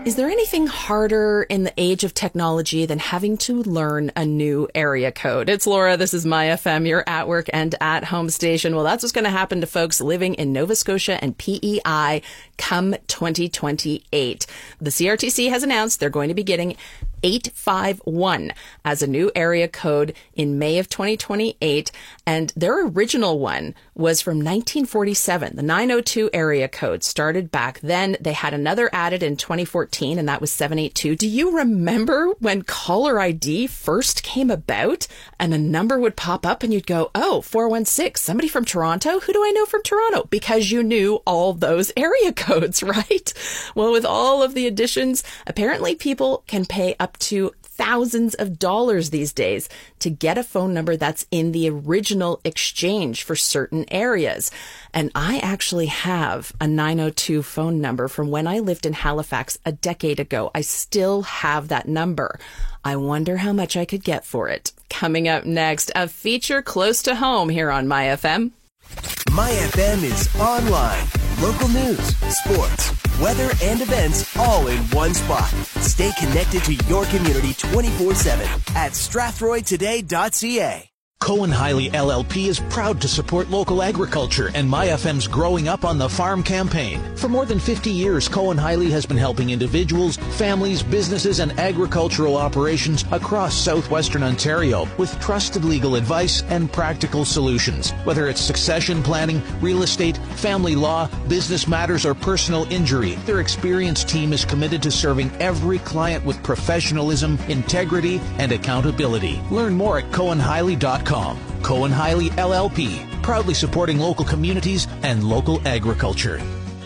Is there anything harder in the age of technology than having to learn a new area code? It's Laura. This is My FM, your at work and at home station. Well, that's what's going to happen to folks living in Nova Scotia and PEI come 2028. The CRTC has announced they're going to be getting 851 as a new area code in May of 2028. And their original one was from 1947. The 902 area code started back then. They had another added in 2014, and that was 782. Do you remember when caller ID first came about and a number would pop up and you'd go, oh, 416, somebody from Toronto? Who do I know from Toronto? Because you knew all those area codes, right? Well, with all of the additions, apparently people can pay up to thousands of dollars these days to get a phone number that's in the original exchange for certain areas. And I actually have a 902 phone number from when I lived in Halifax a decade ago. I still have that number. I wonder how much I could get for it. Coming up next, a feature close to home here on My FM. My FM is online. Local news, sports, weather, and events all in one spot. Stay connected to your community 24/7 at strathroytoday.ca. Cohen Hiley LLP is proud to support local agriculture and My FM's Growing Up on the Farm campaign. For more than 50 years, Cohen Hiley has been helping individuals, families, businesses, and agricultural operations across southwestern Ontario with trusted legal advice and practical solutions. Whether it's succession planning, real estate, family law, business matters, or personal injury, their experienced team is committed to serving every client with professionalism, integrity, and accountability. Learn more at CohenHiley.com. Cohen Hiley LLP, proudly supporting local communities and local agriculture.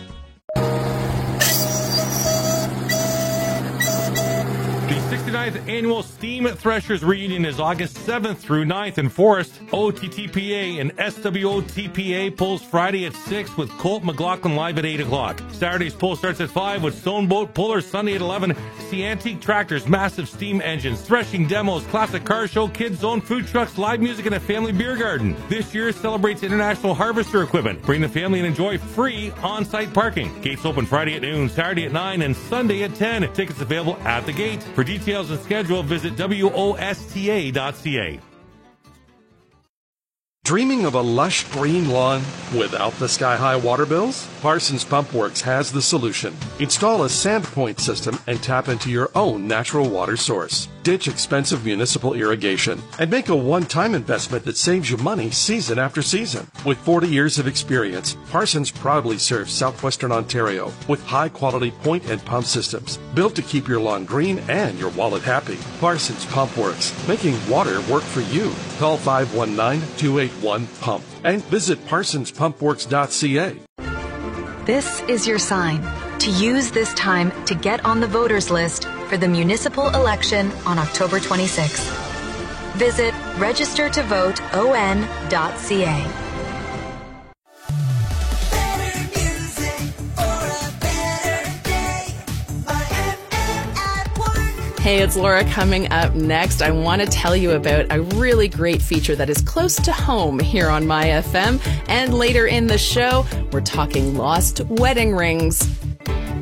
The 69th Annual Steam Threshers Reunion is August 7th through 9th in Forest. OTTPA and SWOTPA pulls Friday at 6 with Colt McLaughlin live at 8 o'clock. Saturday's pull starts at 5 with Stoneboat Pullers Sunday at 11. See antique tractors, massive steam engines, threshing demos, classic car show, kids zone, food trucks, live music, and a family beer garden. This year celebrates International Harvester Equipment. Bring the family and enjoy free on-site parking. Gates open Friday at noon, Saturday at 9, and Sunday at 10. Tickets available at the gate. For details and schedule, visit WOSTA.ca. Dreaming of a lush green lawn without the sky-high water bills? Parsons Pump Works has the solution. Install a sand point system and tap into your own natural water source. Ditch expensive municipal irrigation and make a one-time investment that saves you money season after season. With 40 years of experience, Parsons proudly serves southwestern Ontario with high-quality point and pump systems built to keep your lawn green and your wallet happy. Parsons Pump Works, making water work for you. Call 519-281-PUMP and visit parsonspumpworks.ca. This is your sign to use this time to get on the voters list for the municipal election on October 26th. Visit registertovoteon.ca. Hey, it's Laura. Coming up next, I want to tell you about a really great feature that is close to home here on My FM. And later in the show, we're talking lost wedding rings.